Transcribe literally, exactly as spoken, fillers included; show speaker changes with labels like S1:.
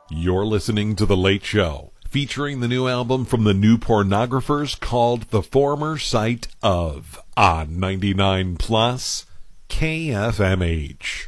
S1: You're listening to The Late Show, featuring the new album from the New Pornographers called The Former Sight Of on ninety-nine plus K F M H.